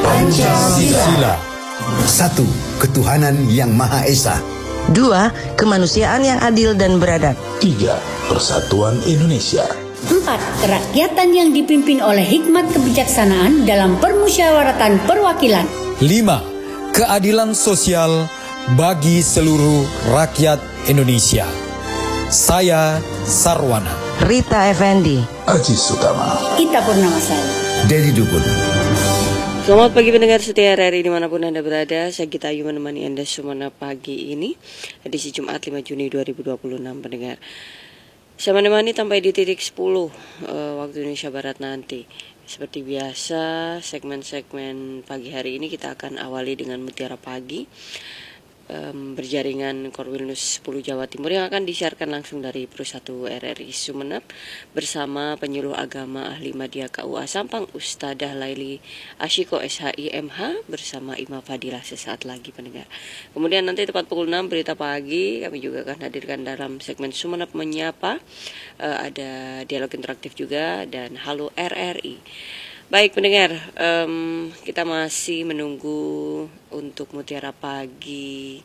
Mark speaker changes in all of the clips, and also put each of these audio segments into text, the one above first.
Speaker 1: Pancasila.
Speaker 2: 1. Ketuhanan yang Maha Esa.
Speaker 3: 2. Kemanusiaan yang adil dan beradab.
Speaker 1: 3. Persatuan Indonesia.
Speaker 4: 4. Kerakyatan yang dipimpin oleh hikmat kebijaksanaan dalam permusyawaratan perwakilan.
Speaker 5: 5. Keadilan sosial bagi seluruh rakyat Indonesia. Saya Sarwana.
Speaker 3: Rita Effendi.
Speaker 1: Aji Sutama.
Speaker 4: Ita Purnamasari.
Speaker 2: Dedi Dukun.
Speaker 6: Selamat pagi pendengar setia RRI dimanapun Anda berada. Saya Gita Ayu menemani Anda semua pagi ini, edisi Jumat 5 Juni 2026 pendengar. Saya menemani sampai di titik 10 waktu Indonesia Barat nanti. Seperti biasa, segmen-segmen pagi hari ini kita akan awali dengan Mutiara Pagi, berjaringan Korwil News 10 Jawa Timur yang akan disiarkan langsung dari Pro 1 RRI Sumeneb bersama penyuluh agama ahli Madya KUA Sampang Ustadzah Laili Asyiko SHI MH bersama Imam Fadilah sesaat lagi pendengar. Kemudian nanti tepat pukul 6 berita pagi kami juga akan hadirkan dalam segmen Sumeneb Menyapa, ada dialog interaktif juga dan Halo RRI. Baik pendengar, kita masih menunggu untuk Mutiara Pagi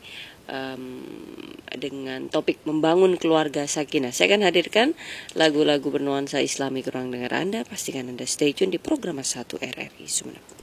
Speaker 6: dengan topik membangun keluarga sakinah. Saya akan hadirkan lagu-lagu bernuansa Islami kurang dengar Anda. Pastikan Anda stay tune di program 1 RRI Sumeneb.